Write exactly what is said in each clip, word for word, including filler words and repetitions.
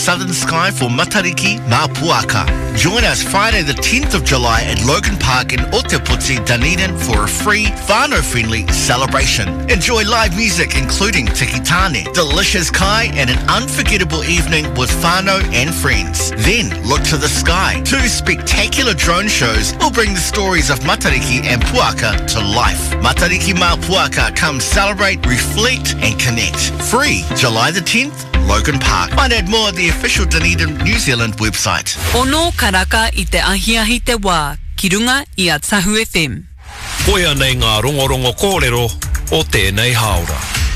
Southern Sky for Matariki Mapuaka. Join us Friday the tenth of July at Logan Park in Ōtepoti, Dunedin for a free, whānau-friendly celebration. Enjoy live music including Tiki Tane, delicious kai and an unforgettable evening with whānau and friends. Then look to the sky. Two spectacular drone shows will bring the stories of Matariki and Puaka to life. Matariki Mapuaka, come celebrate, reflect and connect. Free July the tenth, Logan Park. Find out more at the official Dunedin New Zealand website. Ono karaka i te ahiahi te wā, ki runga i a Tahu F M. Koia nei ngā rongorongo kōrero o tēnei haora.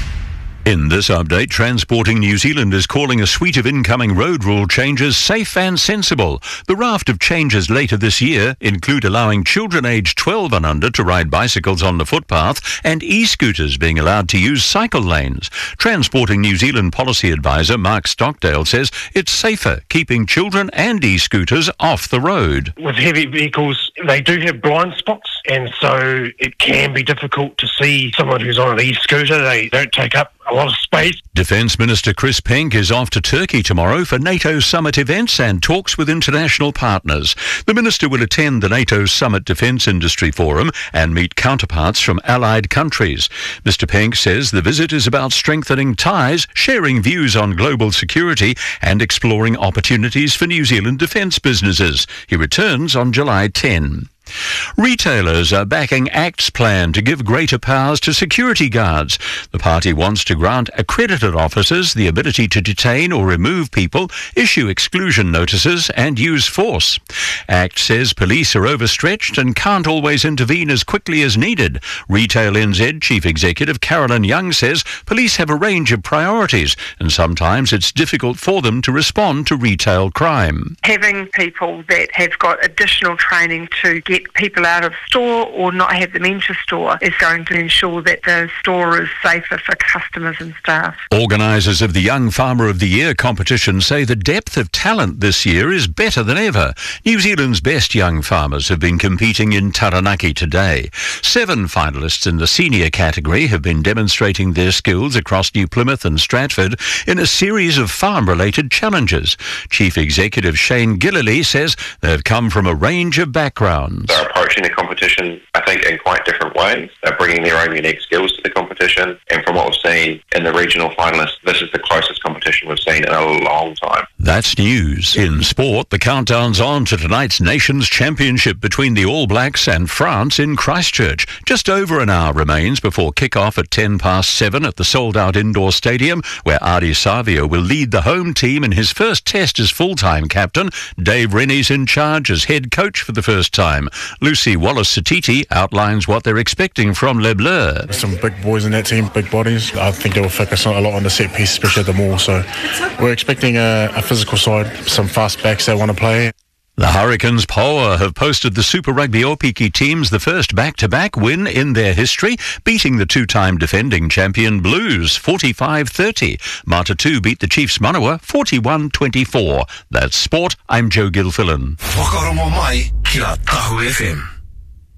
In this update, Transporting New Zealand is calling a suite of incoming road rule changes safe and sensible. The raft of changes later this year include allowing children aged twelve and under to ride bicycles on the footpath and e-scooters being allowed to use cycle lanes. Transporting New Zealand policy advisor Mark Stockdale says it's safer keeping children and e-scooters off the road. With heavy vehicles, they do have blind spots, and so it can be difficult to see someone who's on an e-scooter. They don't take up a lot of space. Defence Minister Chris Penk is off to Turkey tomorrow for NATO summit events and talks with international partners. The Minister will attend the NATO Summit Defence Industry Forum and meet counterparts from allied countries. Mister Penk says the visit is about strengthening ties, sharing views on global security and exploring opportunities for New Zealand defence businesses. He returns on July tenth. Retailers are backing ACT's plan to give greater powers to security guards. The party wants to grant accredited officers the ability to detain or remove people, issue exclusion notices and use force. ACT says police are overstretched and can't always intervene as quickly as needed. Retail N Z Chief Executive Carolyn Young says police have a range of priorities and sometimes it's difficult for them to respond to retail crime. Having people that have got additional training to get people out of store or not have them into store is going to ensure that the store is safer for customers and staff. Organisers of the Young Farmer of the Year competition say the depth of talent this year is better than ever. New Zealand's best young farmers have been competing in Taranaki today. Seven finalists in the senior category have been demonstrating their skills across New Plymouth and Stratford in a series of farm-related challenges. Chief Executive Shane Gillilee says they've come from a range of backgrounds. They're approaching the competition, I think, in quite different ways. They're bringing their own unique skills to the competition. And from what we've seen in the regional finalists, this is the closest competition we've seen in a long time. That's news. In sport, the countdown's on to tonight's Nations Championship between the All Blacks and France in Christchurch. Just over an hour remains before kick-off at ten past seven at the sold-out indoor stadium, where Ardie Savio will lead the home team in his first test as full-time captain. Dave Rennie's in charge as head coach for the first time. Lucy Wallace-Satiti outlines what they're expecting from Le Bleu. Some big boys in that team, big bodies. I think they will focus a lot on the set piece, especially at the mall. So we're expecting a, a physical side, some fast backs that want to play. The Hurricanes Poa have posted the Super Rugby Opiki teams the first back-to-back win in their history, beating the two-time defending champion Blues forty-five thirty. Matatu beat the Chiefs Manawa forty-one twenty-four. That's sport. I'm Joe Gilfillan. Whakarongo mai ki a Tahu F M.